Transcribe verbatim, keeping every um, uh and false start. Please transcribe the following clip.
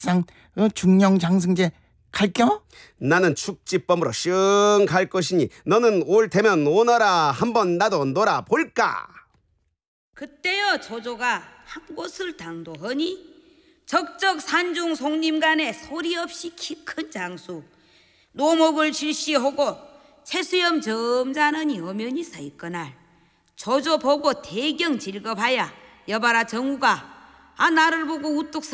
상 어, 중령 장승제 갈겨? 나는 축지범으로 슝 갈 것이니 너는 올 테면 오너라. 한번 나도 놀아볼까. 그때여 조조가 한 곳을 당도하니 적적 산중 송림 간에 소리 없이 키 큰 장수 노목을 질시하고 채수염 점잖으니 어면이 서 있거날 조조 보고 대경 즐거봐야 여봐라 정우가 아 나를 보고 우뚝 서